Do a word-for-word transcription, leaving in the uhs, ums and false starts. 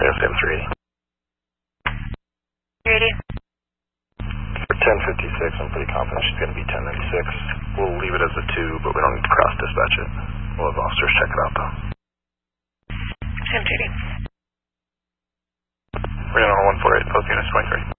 S M three eighty. three eighty. For ten fifty-six, I'm pretty confident she's going to be ten ninety-six. We'll leave it as a two, but we don't need to cross-dispatch it. We'll have officers check it out, though. ten thirty. We're going on one four eight, post units twenty-three.